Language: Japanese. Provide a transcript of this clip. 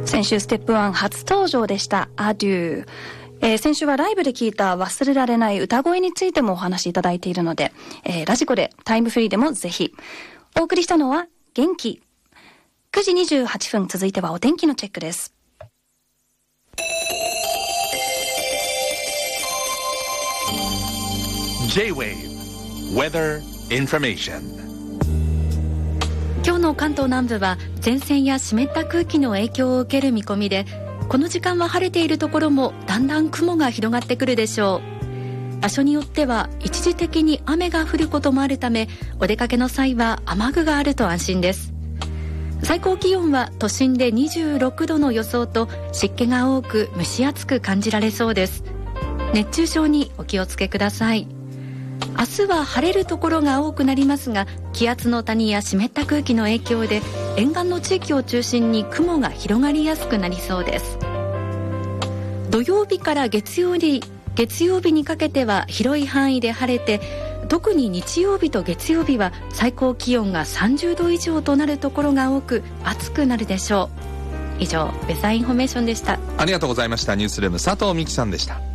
先週ステップ1初登場でしたアデュー。先週はライブで聞いた忘れられない歌声についてもお話しいただいているので、ラジコでタイムフリーでもぜひ。お送りしたのは元気。9時28分、続いてはお天気のチェックです。 J-Wave Weather Information。 今日の関東南部は前線や湿った空気の影響を受ける見込みで、この時間は晴れているところもだんだん雲が広がってくるでしょう。場所によっては一時的に雨が降ることもあるため、お出かけの際は雨具があると安心です。最高気温は都心で26度の予想と、湿気が多く蒸し暑く感じられそうです。熱中症にお気をつけください。明日は晴れるところが多くなりますが、気圧の谷や湿った空気の影響で沿岸の地域を中心に雲が広がりやすくなりそうです。土曜日から月曜日にかけては広い範囲で晴れて、特に日曜日と月曜日は最高気温が30度以上となるところが多く、暑くなるでしょう。以上、ウェザーインフォメーションでした。 ありがとうございました。ニュースルーム佐藤美希さんでした。